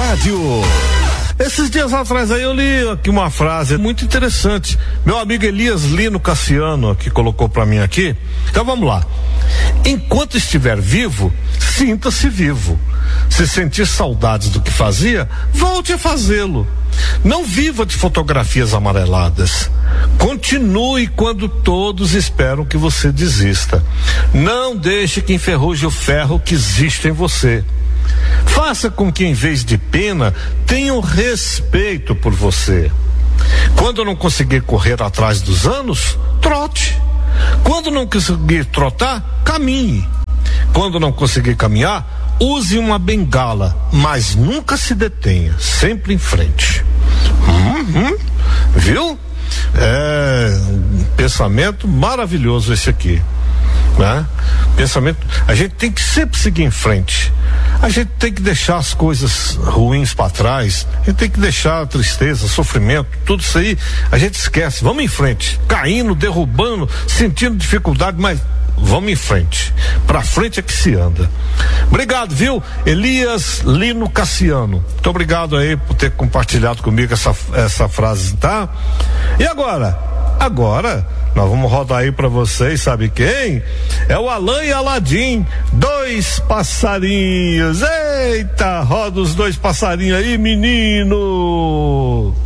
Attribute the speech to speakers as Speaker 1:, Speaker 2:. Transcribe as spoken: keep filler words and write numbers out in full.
Speaker 1: rádio.
Speaker 2: Esses dias atrás aí eu li aqui uma frase muito interessante. Meu amigo Elias Lino Cassiano que colocou pra mim aqui. Então vamos lá. Enquanto estiver vivo, sinta-se vivo. Se sentir saudades do que fazia, volte a fazê-lo. Não viva de fotografias amareladas. Continue quando todos esperam que você desista. Não deixe que enferruje o ferro que existe em você. Faça com que, em vez de pena, tenham respeito por você. Quando não conseguir correr atrás dos anos, trote. Quando não conseguir trotar, caminhe. Quando não conseguir caminhar, use uma bengala, mas nunca se detenha, sempre em frente. Uhum. Viu? É um pensamento maravilhoso esse aqui, né? Pensamento, a gente tem que sempre seguir em frente. A gente tem que deixar as coisas ruins para trás. A gente tem que deixar a tristeza, sofrimento, tudo isso aí a gente esquece. Vamos em frente, caindo, derrubando, sentindo dificuldade, mas vamos em frente. Pra frente é que se anda. Obrigado, viu? Elias Lino Cassiano. Muito obrigado aí por ter compartilhado comigo essa, essa frase, tá? E agora? Agora nós vamos rodar aí pra vocês, sabe quem? É o Alan e Aladim, dois passarinhos. Eita, roda os dois passarinhos aí, menino.